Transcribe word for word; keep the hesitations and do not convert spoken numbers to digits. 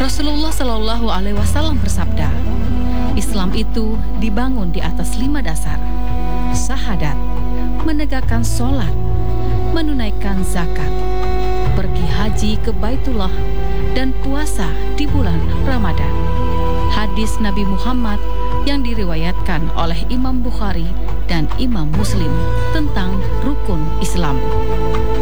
Rasulullah Shallallahu Alaihi Wasallam bersabda, Islam itu dibangun di atas lima dasar: syahadat, menegakkan sholat, menunaikan zakat, pergi haji ke Baitullah, dan puasa di bulan Ramadan. Hadis Nabi Muhammad yang diriwayatkan oleh Imam Bukhari dan Imam Muslim tentang rukun Islam.